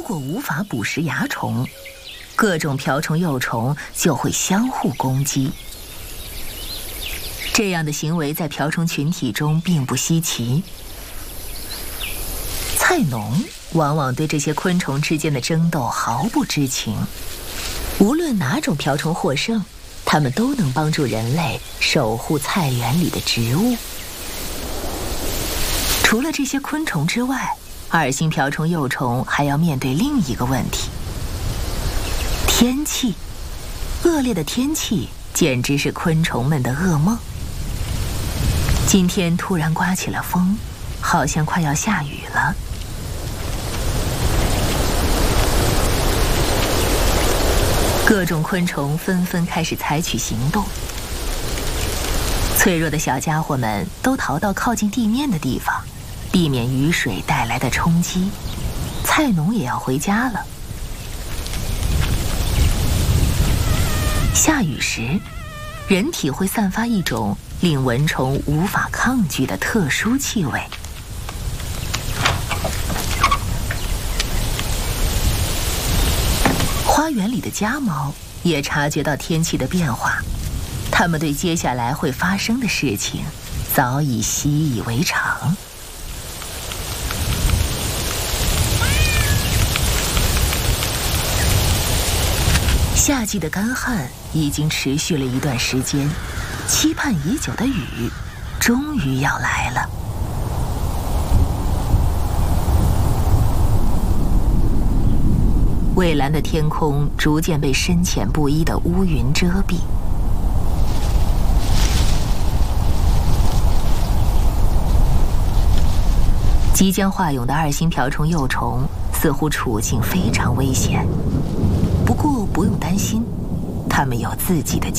果无法捕食蚜虫，各种瓢虫幼虫就会相互攻击。这样的行为在瓢虫群体中并不稀奇。菜农往往对这些昆虫之间的争斗毫不知情，无论哪种瓢虫获胜，它们都能帮助人类守护菜园里的植物。除了这些昆虫之外，二星瓢虫幼虫还要面对另一个问题：天气。恶劣的天气简直是昆虫们的噩梦。今天突然刮起了风，好像快要下雨了。各种昆虫纷纷开始采取行动，脆弱的小家伙们都逃到靠近地面的地方，避免雨水带来的冲击。菜农也要回家了。下雨时，人体会散发一种令蚊虫无法抗拒的特殊气味。花园里的家猫也察觉到天气的变化，它们对接下来会发生的事情早已习以为常。夏季的干旱已经持续了一段时间，期盼已久的雨终于要来了。蔚蓝的天空逐渐被深浅不一的乌云遮蔽。即将化蛹的二星瓢虫幼虫似乎处境非常危险，不过不用担心，它们有自己的